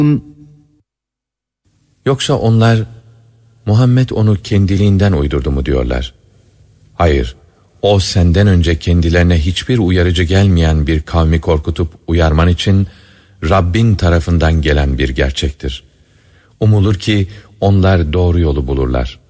Yoksa onlar Muhammed onu kendiliğinden uydurdu mu diyorlar. Hayır, o senden önce kendilerine hiçbir uyarıcı gelmeyen bir kavmi korkutup uyarman için Rabbin tarafından gelen bir gerçektir. Umulur ki onlar doğru yolu bulurlar.